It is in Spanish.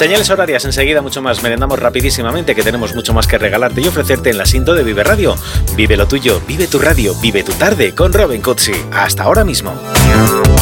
Señales horarias enseguida, mucho más. Merendamos rapidísimamente, que tenemos mucho más que regalarte y ofrecerte en la Sinto de Vive Radio. Vive lo tuyo, vive tu radio, vive tu tarde con Robin Cutsi. Hasta ahora mismo.